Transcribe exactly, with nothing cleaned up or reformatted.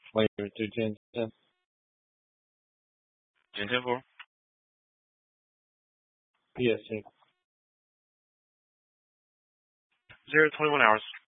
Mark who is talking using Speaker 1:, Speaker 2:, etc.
Speaker 1: Later to ten ten.
Speaker 2: ten ten four.
Speaker 1: P S T.
Speaker 2: Zero twenty one hours.